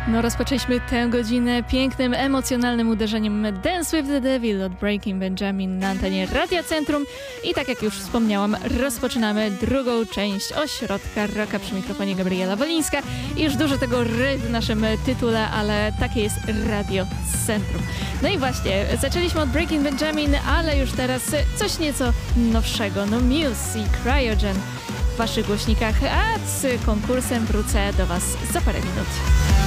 No, rozpoczęliśmy tę godzinę pięknym, emocjonalnym uderzeniem Dance with the Devil od Breaking Benjamin na antenie Radia Centrum. I tak jak już wspomniałam, rozpoczynamy drugą część Ośrodka Rocka, przy mikrofonie Gabriela Wolińska. I już dużo tego w naszym tytule, ale takie jest Radio Centrum. No i właśnie, zaczęliśmy od Breaking Benjamin, ale już teraz coś nieco nowszego. No, Muse i Cryogen w waszych głośnikach, a z konkursem wrócę do was za parę minut.